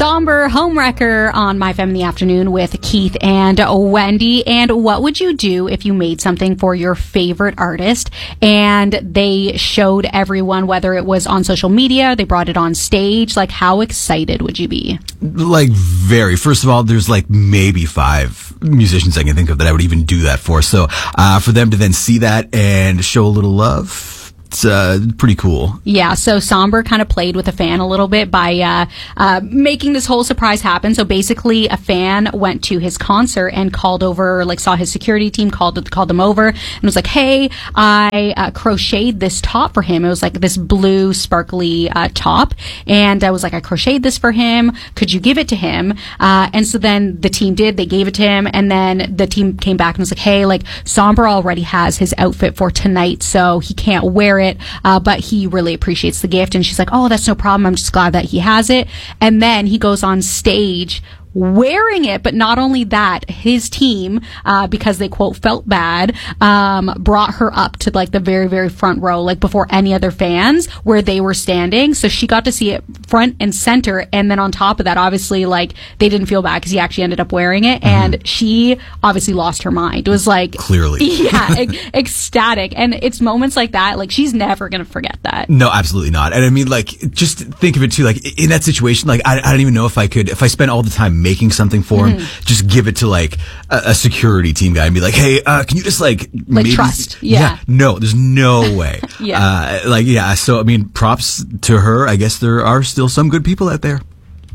Somber Homewrecker on My Femme in the Afternoon with Keith and Wendy. And what would you do if you made something for your favorite artist and they showed everyone, whether it was on social media, they brought it on stage? Like, how excited would you be? Like, very. First of all, there's like maybe 5 musicians I can think of that I would even do that for. So for them to then see that and show a little love, it's pretty cool. Yeah, so Somber kind of played with a fan a little bit by making this whole surprise happen. So basically, a fan went to his concert and called over, like saw his security team, called them over, and was like, "Hey, I crocheted this top for him." It was like this blue sparkly top, and I was like, "I crocheted this for him. Could you give it to him?" And so then the team did. They gave it to him, and then the team came back and was like, "Hey, like Somber already has his outfit for tonight, so he can't wear it. But he really appreciates the gift." And she's like, "Oh, that's no problem. I'm just glad that he has it." And then he goes on stage wearing it, but not only that, his team, because they quote felt bad, brought her up to like the very, very front row, like before any other fans, where they were standing. So she got to see it front and center. And then on top of that, obviously, like they didn't feel bad because he actually ended up wearing it, and she obviously lost her mind. It was like clearly, yeah, ecstatic. And it's moments like that, like she's never gonna forget that. No, absolutely not. And I mean, like, just think of it too, like in that situation, like I don't even know if I spent all the time making something for him, just give it to like a security team guy and be like, "Hey, can you just like maybe trust?" Yeah. No, there's no way. Yeah. So I mean, props to her. I guess there are still some good people out there.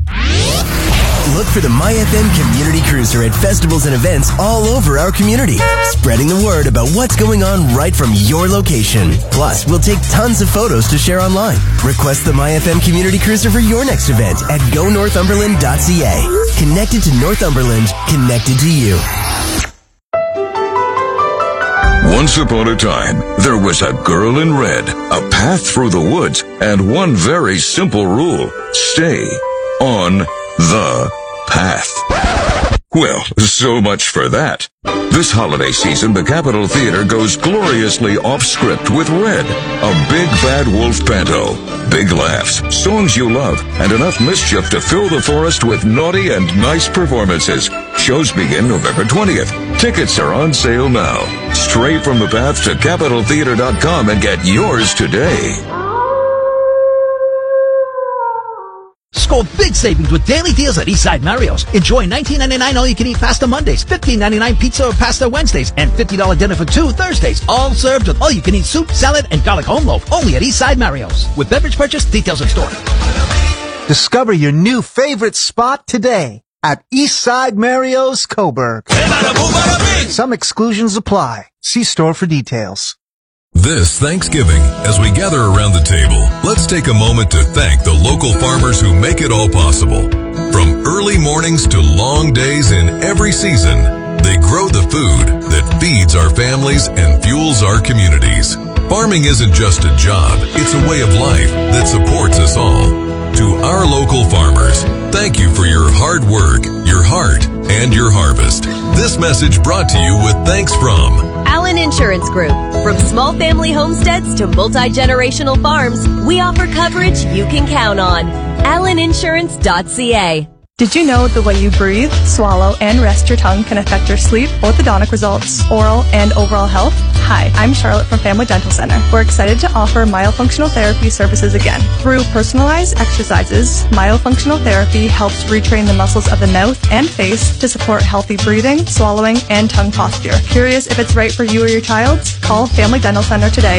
Look for the MyFM Community Cruiser at festivals and events all over our community, spreading the word about what's going on right from your location. Plus, we'll take tons of photos to share online. Request the MyFM Community Cruiser for your next event at gonorthumberland.ca. Connected to Northumberland, connected to you. Once upon a time, there was a girl in red, a path through the woods, and one very simple rule: stay on the path. Well, so much for that. This holiday season, the Capitol Theatre goes gloriously off-script with Red, a big bad wolf panto. Big laughs, songs you love, and enough mischief to fill the forest with naughty and nice performances. Shows begin November 20th. Tickets are on sale now. Stray from the path to CapitolTheatre.com and get yours today. Score big savings with daily deals at Eastside Mario's. Enjoy $19.99 all-you-can-eat pasta Mondays, $15.99 pizza or pasta Wednesdays, and $50 dinner for 2 Thursdays. All served with all-you-can-eat soup, salad, and garlic home loaf. Only at Eastside Mario's. With beverage purchase, details in store. Discover your new favorite spot today at Eastside Mario's Coburg. Some exclusions apply. See store for details. This Thanksgiving, as we gather around the table, let's take a moment to thank the local farmers who make it all possible. From early mornings to long days in every season, they grow the food that feeds our families and fuels our communities. Farming isn't just a job, it's a way of life that supports us all. To our local farmers, thank you for your hard work, your heart, and your harvest. This message brought to you with thanks from Allen Insurance Group. From small family homesteads to multi-generational farms, we offer coverage you can count on. AllenInsurance.ca. Did you know the way you breathe, swallow, and rest your tongue can affect your sleep, orthodontic results, oral, and overall health? Hi, I'm Charlotte from Family Dental Center. We're excited to offer myofunctional therapy services again. Through personalized exercises, myofunctional therapy helps retrain the muscles of the mouth and face to support healthy breathing, swallowing, and tongue posture. Curious if it's right for you or your child? Call Family Dental Center today